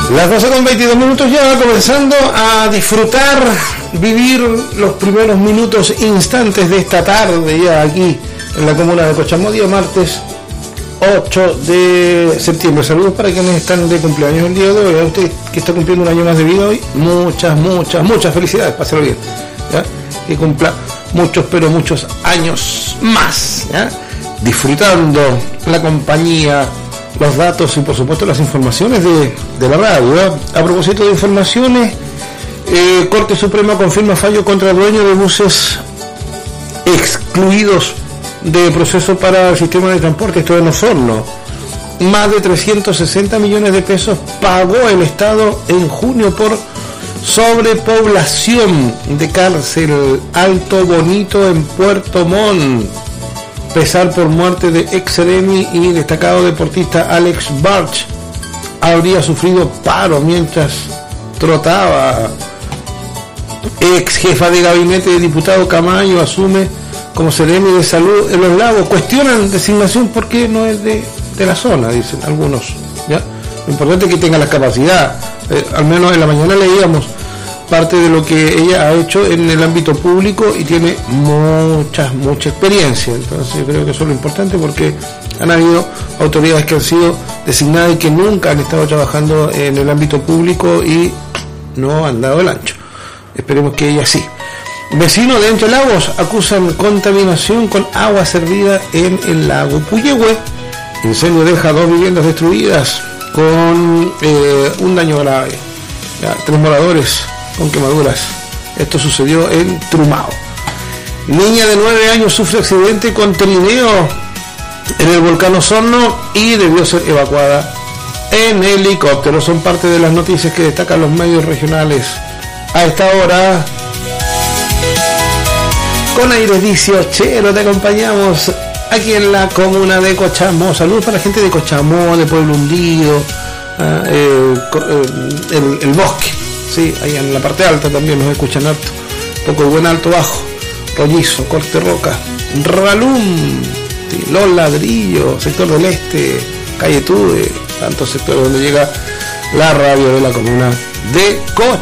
Las 12:22 ya, comenzando a disfrutar, vivir los primeros minutos, instantes de esta tarde ya aquí en la comuna de Cochamó, día martes 8 de septiembre. Saludos para quienes están de cumpleaños el día de hoy. A usted que está cumpliendo un año más de vida hoy, muchas felicidades, pásalo bien, ¿ya? Que cumpla muchos, pero muchos años más, ¿ya? Disfrutando la compañía, los datos y por supuesto las informaciones de la radio, ¿eh? A propósito de informaciones, Corte Suprema confirma fallo contra el dueño de buses excluidos de proceso para el sistema de transporte, esto en Osorno. Más de 360 millones de pesos pagó el Estado en junio por sobrepoblación de cárcel Alto Bonito en Puerto Montt. Pesar por muerte de ex seremi y destacado deportista Alex Barch. Habría sufrido paro mientras trotaba. Ex jefa de gabinete de diputado Camaño asume como seremi de salud en Los Lagos. Cuestionan designación porque no es de la zona, dicen algunos, ¿ya? Lo importante es que tenga la capacidad. Al menos en la mañana leíamos parte de lo que ella ha hecho en el ámbito público y tiene mucha experiencia. Entonces yo creo que eso es lo importante, porque han habido autoridades que han sido designadas y que nunca han estado trabajando en el ámbito público y no han dado el ancho. Esperemos que ella sí. Vecinos de Entre Lagos acusan contaminación con agua servida en el lago Puyehue. Incendio deja 2 viviendas destruidas con un daño grave. Ya, 3 moradores con quemaduras. Esto sucedió en Trumao. Niña de 9 años sufre accidente con trineo en el volcán Osorno y debió ser evacuada en helicóptero. Son parte de las noticias que destacan los medios regionales a esta hora. Con Aires 18 te acompañamos aquí en la comuna de Cochamó. Saludos para la gente de Cochamó, de Pueblo Hundido, el bosque. Sí, ahí en la parte alta también nos escuchan harto. Poco buen alto bajo, Rollizo, Corte Roca, Ralum, sí, Los Ladrillos, sector del este, Calle Tude, tantos sectores donde llega la radio de la comuna de Cochamó.